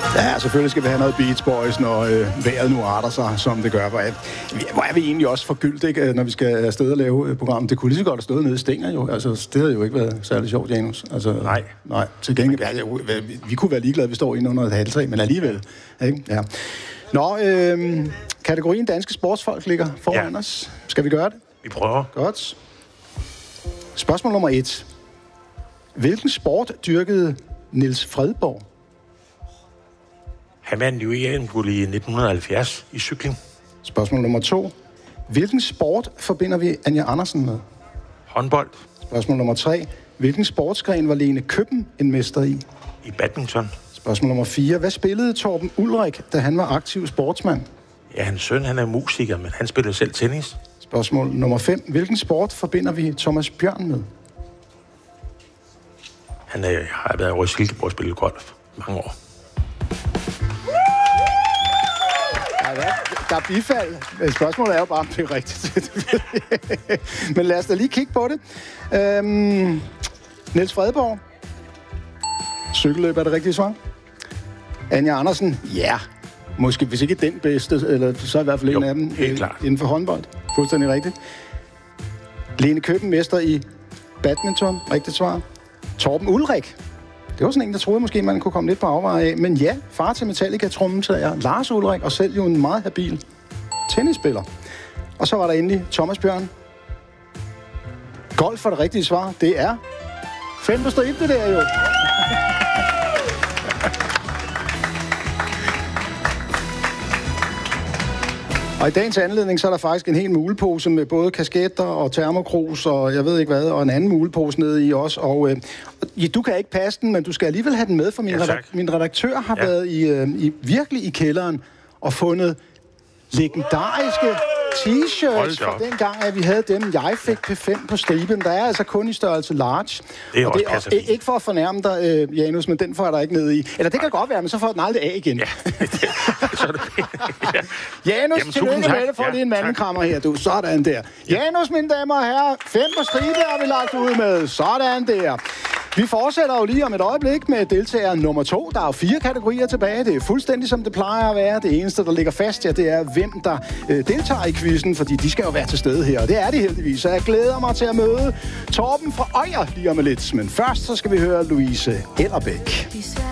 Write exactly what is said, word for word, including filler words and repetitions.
Ja, selvfølgelig skal vi have noget Beach Boys, når øh, vejret nu arter sig, som det gør. Hvor er, hvor er vi egentlig også forgyldt, ikke, når vi skal afsted og lave øh, programmet? Det kunne lige så godt have stået nede i Stænger jo. Altså, det havde jo ikke været særlig sjovt, Janus. Altså, nej. Nej, til gengæld. Ja, vi, vi kunne være ligeglade, vi står inde under et halvtræ, men alligevel. Ikke? Ja. Nå, øh, kategorien danske sportsfolk ligger foran ja. os. Skal vi gøre det? Vi prøver. Godt. Spørgsmål nummer et. Hvilken sport dyrkede Niels Fredborg? Han vandt jo E M-guld i nitten halvfjerds i cykling. Spørgsmål nummer to. Hvilken sport forbinder vi Anja Andersen med? Håndbold. Spørgsmål nummer tre. Hvilken sportsgren var Lene Køppen en mester i? I badminton. Spørgsmål nummer fire. Hvad spillede Torben Ulrik, da han var aktiv sportsmand? Ja, hans søn, han er musiker, men han spiller selv tennis. Spørgsmål nummer fem. Hvilken sport forbinder vi Thomas Bjørn med? Han er, har været over i Silkeborg og spillet golf mange år. Der er bifald. Spørgsmålet er jo bare, om det er rigtigt. Men lad os da lige kigge på det. Øhm, Niels Fredborg. Cykelløb er det rigtige svar. Anja Andersen. Ja. Yeah. Måske, hvis ikke den bedste, eller så i hvert fald jo, en af dem. Helt klart. Inden for håndbold. Fuldstændig rigtigt. Lene Køppen, mester i badminton. Rigtigt svar. Torben Ulrik. Det var sådan en, der troede måske, man kunne komme lidt på afveje af. Men ja, far til Metallica-trommetager Lars Ulrik, og selv jo en meget habil tennisspiller. Og så var der endelig Thomas Bjørn. Golf for det rigtige svar. Det er fem på stribe, det der jo. Og i dagens anledning, så er der faktisk en hel mulepose med både kasketter og termokrus og jeg ved ikke hvad, og en anden mulepose nede i også. Og øh, du kan ikke passe den, men du skal alligevel have den med, for min, ja, redak- min redaktør har ja. været i, øh, i, virkelig i kælderen og fundet legendariske t-shirts fra den gang, at vi havde dem. Jeg fik P fem på striben. Der er altså kun i størrelse large. Det er og også det er, passer fint. Ikke for at fornærme dig, øh, Janus, men den får jeg der ikke ned i. Eller det kan godt være, men så får den aldrig af igen. Ja, det, så er det ja. Janus, tillykke med det. Får ja, lige en mandekrammer her, du. Sådan der. Ja. Janus, mine damer og herrer. Fem på stribe har vi lagt ud med. Sådan der. Vi fortsætter jo lige om et øjeblik med deltager nummer to. Der er jo fire kategorier tilbage. Det er fuldstændig som det plejer at være. Det eneste, der ligger fast, ja, det er, hvem der øh, deltager i quizzen, fordi de skal jo være til stede her. Og det er de heldigvis. Så jeg glæder mig til at møde Torben fra Øjer lige om lidt. Men først så skal vi høre Louise Ellerbæk.